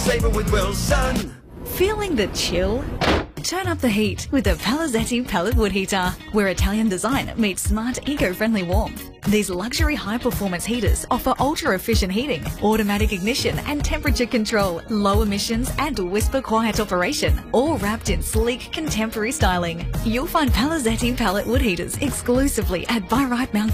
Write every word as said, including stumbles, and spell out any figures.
saver with Wilson. Feeling the chill? Turn up the heat with the Palazetti pellet wood heater, where Italian design meets smart, eco-friendly warmth. These luxury high-performance heaters offer ultra-efficient heating, automatic ignition and temperature control, low emissions and whisper-quiet operation, all wrapped in sleek, contemporary styling. You'll find Palazetti pellet wood heaters exclusively at By Right Mount